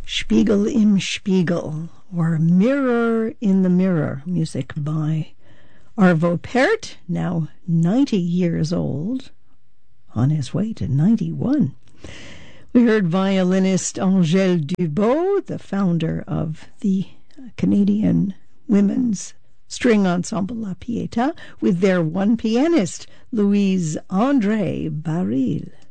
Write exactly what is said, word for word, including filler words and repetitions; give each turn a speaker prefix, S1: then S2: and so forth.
S1: Spiegel im Spiegel, or Mirror in the Mirror, music by Arvo Pärt, now ninety years old, on his way to ninety-one. We heard violinist Angèle Dubot, the founder of the Canadian women's string ensemble La Pietà, with their one pianist, Louise André Baril.